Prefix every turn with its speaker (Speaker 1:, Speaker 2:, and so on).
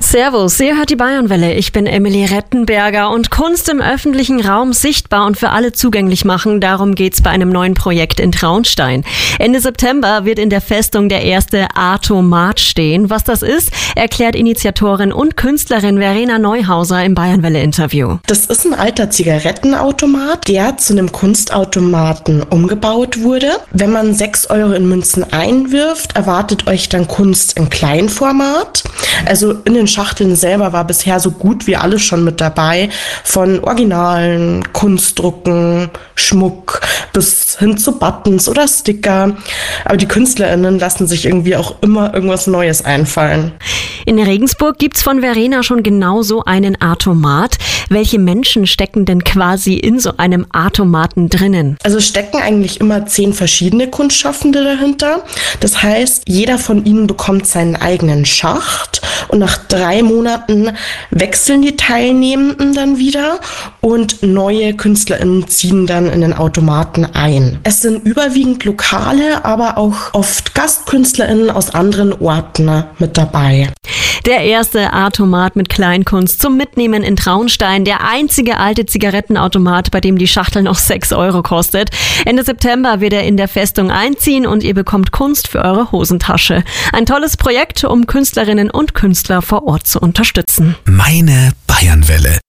Speaker 1: Servus, ihr hört die Bayernwelle. Ich bin Emily Rettenberger und Kunst im öffentlichen Raum sichtbar und für alle zugänglich machen. Darum geht's bei einem neuen Projekt in Traunstein. Ende September wird in der Festung der erste Artomat stehen. Was das ist, erklärt Initiatorin und Künstlerin Verena Neuhauser im Bayernwelle-Interview.
Speaker 2: Das ist ein alter Zigarettenautomat, der zu einem Kunstautomaten umgebaut wurde. Wenn man 6 Euro in Münzen einwirft, erwartet euch dann Kunst im Kleinformat. Also in den Schachteln selber war bisher so gut wie alles schon mit dabei. Von Originalen, Kunstdrucken, Schmuck bis hin zu Buttons oder Sticker. Aber die KünstlerInnen lassen sich irgendwie auch immer irgendwas Neues einfallen.
Speaker 1: In Regensburg gibt's von Verena schon genau so einen Artomat. Welche Menschen stecken denn quasi in so einem Artomaten drinnen?
Speaker 2: Also stecken eigentlich immer 10 verschiedene Kunstschaffende dahinter. Das heißt, jeder von ihnen bekommt seinen eigenen Schacht und nach 3 Monaten wechseln die Teilnehmenden dann wieder und neue KünstlerInnen ziehen dann in den Automaten ein. Es sind überwiegend Lokale, aber auch oft GastkünstlerInnen aus anderen Orten mit dabei.
Speaker 1: Der erste Artomat mit Kleinkunst zum Mitnehmen in Traunstein. Der einzige alte Zigarettenautomat, bei dem die Schachtel noch 6 Euro kostet. Ende September wird er in der Festung einziehen und ihr bekommt Kunst für eure Hosentasche. Ein tolles Projekt, um Künstlerinnen und Künstler vor Ort zu unterstützen.
Speaker 3: Meine Bayernwelle.